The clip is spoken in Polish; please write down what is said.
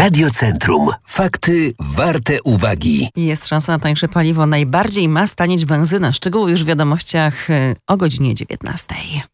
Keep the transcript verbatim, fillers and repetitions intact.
Radio Centrum. Fakty warte uwagi. Jest szansa na tańsze paliwo. Najbardziej ma stanieć benzyna. Szczegóły już w wiadomościach o godzinie dziewiętnastej.